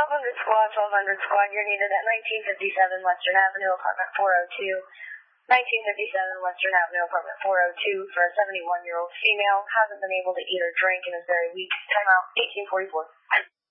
1200 squad, you're needed at 1957 Western Avenue, apartment 402. 1957 Western Avenue, apartment 402 for a 71-year-old female. Hasn't been able to eat or drink and is very weak. Time out, 1844.